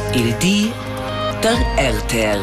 Il di der RTL.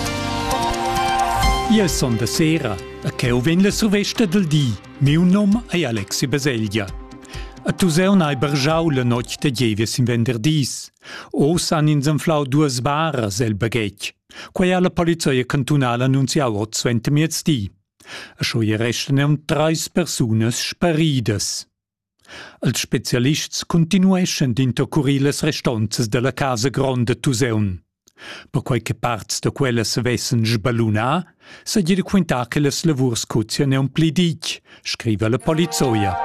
Io son da sera, a cheu ven la survesta del di. Miu nom è Alexi Baseglia. A Tuseun hai bargiau la notte de Gievies in venderdis. O san ins inflau duas baras el baghetg. Quai ha la polizia cantonala annunziau 20 miezdi. A scho je restano 3 persunas sparidas. Els specialists continueschen d'intercurrir les restanzas de la casa gronda Tuseun. Per qualche parts de quella se vessen sbalunà, se gli quintar che les lavurs cozien un plidic, scrive la polizia.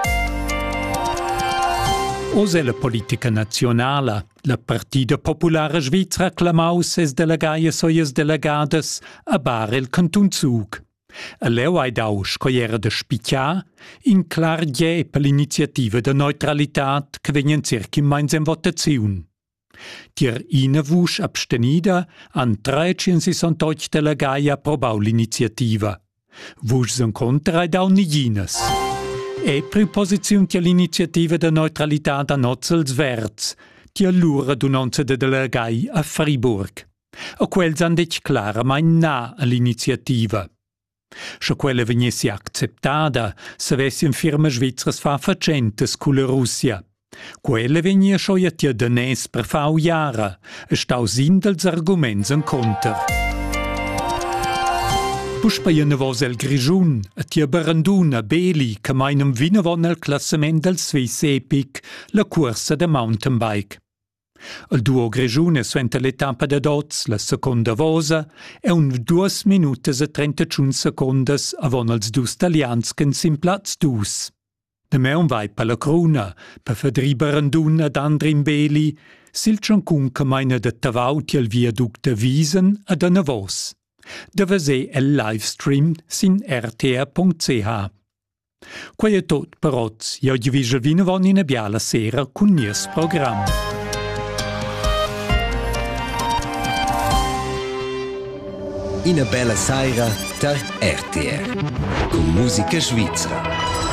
Ose la politica nazionala, la Partida Popolare Svizra clamau ses delegaies oies delegades a bar il Canton Zug. A leu hai dau scoiera de spiccià in clar gie per l'iniziativa de neutralitat che venien circa meins in votaziun. Tier ina vusch abstenida an 368 delegai approbau l'iniziativa. Vuschs in contra hai dau nigines. E preposiziun tia l'iniziativa de neutralitat an Ozzels Verz, tia l'ura d'un'onza de delegai a Fribourg. A quels han dec clara mai na all'iniziativa. Se quella venissi acceptada, se vessin firma svizzras fa facentes con la Russia. Quella venia schoia tia danès per fau jara, e stau sin dels arguments en conter. Puspaia navos el Grischun, a tia Baranduna Beli, che meinem vinavon el classament del Swiss Epic, la corsa de mountainbike. Il duo Grischun suenta l'etapa de Doz, la seconda vosa, e 2 minutas e 31 secondas avon els dus talians che sin plaz dus. De meun vai per la cruna, per fadri Baranduna ad Andrin Beli, sil ciancun che meina de tavau tiel viaduc de Wiesen ad anavos. De vese el livestream sin rta.ch. Quai è tot per oz, io gli visel vinavon in a biala sera cun nies program. Ina bella saira der RTR con musica svizzera.